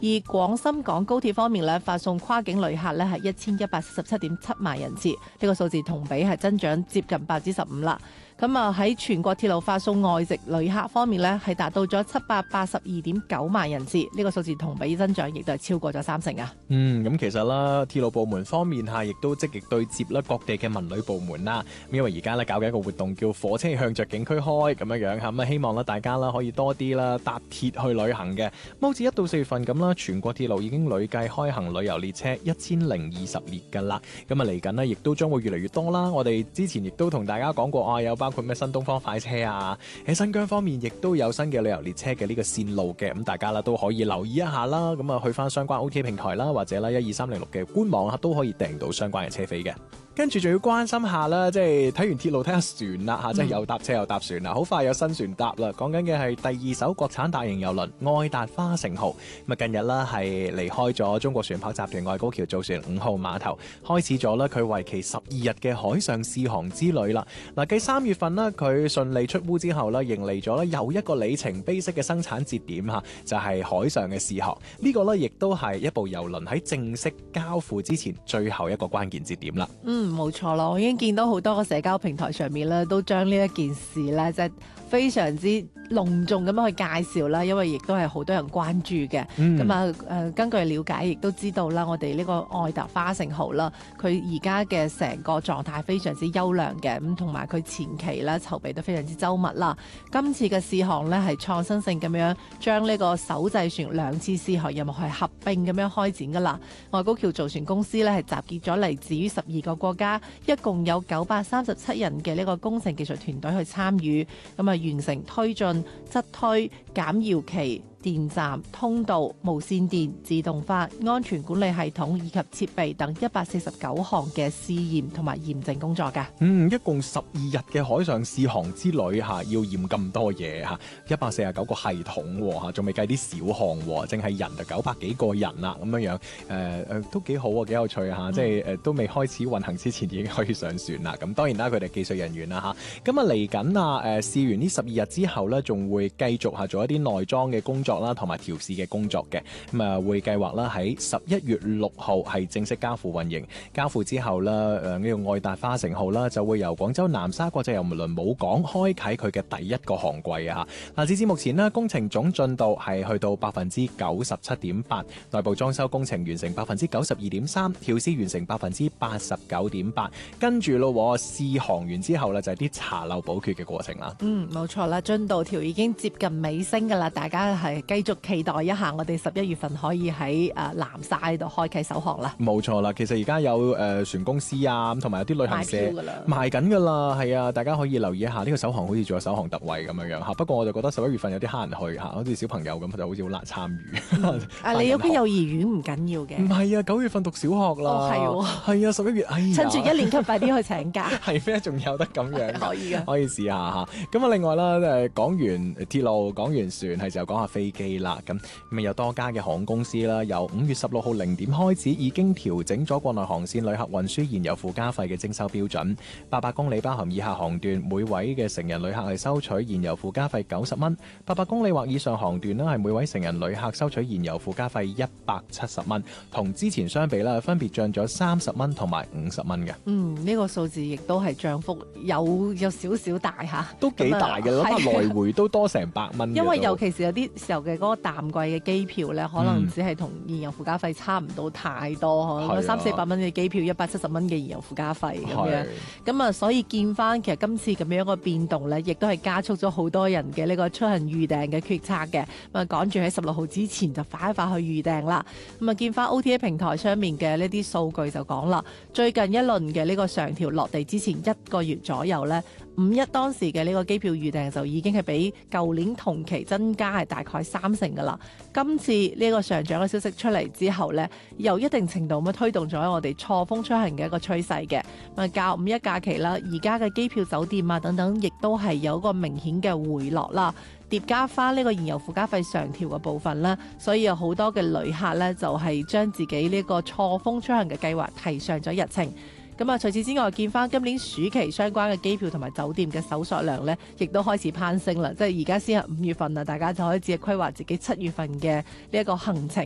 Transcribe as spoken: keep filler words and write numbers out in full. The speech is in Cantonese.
而廣深港高鐵方面咧，發送跨境旅客咧係一千一百四十七點七萬人次，呢、這個數字同比係增長接近百分之十五啦。咁啊喺全國鐵路發送外籍旅客方面咧，係達到咗七百八十二點九萬人次，呢、這個數字同比增長亦都係超過咗三成啊。 嗯，咁其實啦，鐵路部門方面嚇亦都積極對接啦各地嘅文旅部門啦。因為而家咧搞緊一個活動叫火車向着景區開咁樣樣嚇，咁啊希望咧大家啦可以多啲啦搭鐵去旅行嘅。好似一到四月份咁啦，全國鐵路已經累計開行旅遊列車一千零二十列㗎啦。咁啊嚟緊呢，亦都將會越嚟越多啦。我哋之前亦都同大家講過啊，有包括咩新東方快車啊，喺新疆方面亦都有新嘅旅遊列車嘅呢個線路嘅，咁大家啦都可以留意一下啦。咁啊去翻相關 O T A 平台啦，或者啦一二三零六嘅官網啊，都可以訂到相關嘅車飛嘅。跟住仲要關心下啦，即係睇完鐵路睇下船啦嚇，即係又搭車又搭船啦，好快有新船搭啦。講緊嘅係第二艘國產大型郵輪愛達花城號，咁啊近日啦係離開咗中國船舶集團外高橋造船五號碼頭，開始咗啦佢為期十二日嘅海上試航之旅啦。嗱，繼三月份啦佢順利出塢之後啦，迎嚟咗又一個里程碑式嘅生產節點嚇，就係海上嘅試航。呢個咧亦都係一部郵輪喺正式交付之前最後一個關鍵節點啦。 嗯，冇錯啦，我已經見到好多個社交平台上面咧，都將呢一件事咧，即係非常之隆重咁樣去介紹啦，因為亦都係好多人關注嘅。咁啊誒，根據了解，亦都知道啦，我哋呢個愛達花城號啦，佢而家嘅成個狀態非常之優良嘅，咁同埋佢前期咧籌備得非常之周密啦。今次嘅試航咧係創新性咁樣將呢個首製船兩次試航任務係合併咁樣開展噶啦。外高橋造船公司咧係集結咗嚟自於十二個國家，一共有九百三十七人嘅呢個工程技術團隊去參與，咁啊完成推進、側推、減搖旗、電站、通道、無線電、自動化、安全管理系統以及設備等一百四十九項嘅試驗同埋驗證工作㗎。 嗯，一共十二日嘅海上試航之旅嚇，要驗咁多嘢嚇，一百四十九個系統嚇，仲未計啲小項喎，淨係人就九百幾個人啦咁樣樣，誒、呃、誒都幾好啊，幾有趣嚇，嗯、即係誒都未開始運行之前已經可以上船啦。咁當然啦，佢哋技術人員啦嚇，咁啊嚟緊啊誒試完呢十二日之後咧，仲會繼續嚇做一啲內裝嘅工作啦，同埋調試嘅工作嘅，咁啊會計劃啦喺十一月六號係正式交付運營，交付之後啦，誒呢個愛達花城號啦就會由廣州南沙國際郵輪母港開啟佢嘅第一個航季啊！嗱，截至目前呢，工程總進度係去到百分之九十七點八，內部裝修工程完成百分之九十二點三，調試完成百分之八十九點八，跟住咯試航完之後咧就係啲查漏補缺嘅過程啦。 嗯，冇錯啦，進度條已經接近尾聲噶啦，大家係繼續期待一下，我哋十一月份可以喺誒南沙度開啟首航啦。 冇錯啦，其實而家有誒、呃、船公司啊，同埋有啲旅行社賣緊噶啦，係啊，大家可以留意一下呢、這個首航好似仲有首航特惠咁樣樣嚇。不過我就覺得十一月份有啲蝦人去嚇，好似小朋友咁就好似好難參與。 嗯、啊，你有啲幼兒園唔緊要嘅。 唔係啊，九月份讀小學啦。哦，係喎。係啊，十一月，哎呀， 趁住一年級快啲去請假。 係咩？仲有得咁樣？ 可以嘅， 可以試下嚇。咁啊，另外啦，誒講完鐵路，講完船，係時候講下飛機啦。咁咁有多家嘅航空公司啦，由五月十六號零點開始已經調整咗國內航線旅客運輸燃油附加費嘅徵收標準。八百公里包含以下航段，每位嘅成人旅客係收取燃油附加費九十蚊；八百公里或以上航段呢，係每位成人旅客收取燃油附加費一百七十蚊。同之前相比啦，分別漲咗三十蚊同埋五十蚊嘅。 嗯，呢、這個數字亦都係漲幅有有少少大嚇， 都幾大嘅，諗下來回都多成百蚊。 因為尤其是有啲時候嘅嗰個淡季嘅機票咧，可能只係同燃油附加費差唔到太多，可能三四百蚊嘅機票，一百七十蚊嘅燃油附加費咁樣。咁啊，所以見翻其實今次咁樣一個變動咧，亦都係加速咗好多人嘅呢個出行預訂嘅決策嘅。咁啊，趕住喺十六號之前就快一快去預訂啦。咁啊，見翻 O T A 平台上面嘅呢啲數據就講啦，最近一輪嘅呢個上調落地之前一個月左右咧，五一當時嘅呢個機票預訂就已經係比舊年同期增加係大概三成噶啦。今次呢個上漲嘅消息出嚟之後呢，有一定程度咁推動咗我哋錯峰出行嘅一個趨勢嘅。咁較五一假期啦，而家嘅機票、酒店啊等等，亦都係有個明顯嘅回落啦。疊加翻呢個燃油附加費上調嘅部分啦，所以有好多嘅旅客呢，就係將自己呢個錯峰出行嘅計劃提上咗日程。咁啊，除此之外，見翻今年暑期相關嘅機票同埋酒店嘅搜索量呢，亦都開始攀升啦。即係而家先係五月份啦，大家就開始規劃自己七月份嘅呢一個行程。